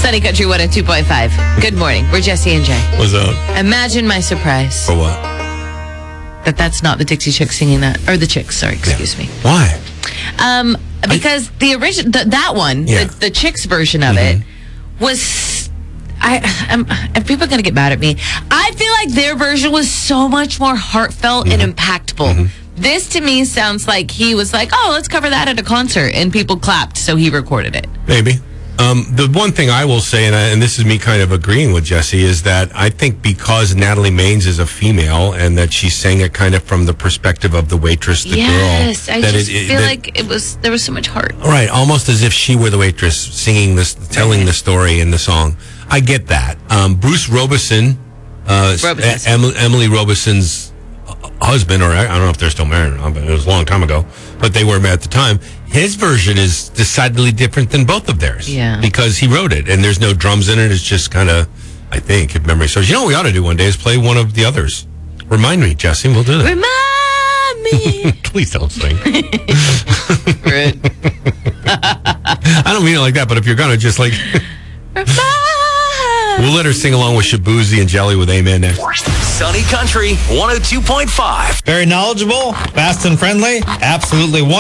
Sunny Country 102.5. Good morning. We're Jesse and Jay. What's up? Imagine my surprise For what? that's not the Dixie Chicks singing that. Or the Chicks, sorry, excuse me. Why? Because the original, that one, Yeah. the Chicks version of it, was... and people are going to get mad at me. I feel like their version was so much more heartfelt and impactful. This, to me, sounds like he was like, oh, let's cover that at a concert. And people clapped, so he recorded it. Maybe. The one thing I will say, and this is me kind of agreeing with Jesse, is that I think because Natalie Maines is a female and that she sang it kind of from the perspective of the waitress, the Yes, girl. I that just feel like there was so much heart. Right, almost as if she were the waitress singing this, telling the story in the song. I get that. Bruce Robeson, Emily Robeson's husband, or I don't know if they're still married or not, but it was a long time ago, but they were at the time. His version is decidedly different than both of theirs. Yeah. Because he wrote it, and there's no drums in it. It's just kind of, I think, if memory serves. You know what we ought to do one day is play one of the others. Remind me, Jesse, we'll do that. Remind me. Please don't sing. Rude. I don't mean it like that, but if you're going to just like... We'll let her sing along with Shabuzi and Jelly with Amen next. Sunny Country 102.5. Very knowledgeable, fast and friendly, absolutely wonderful.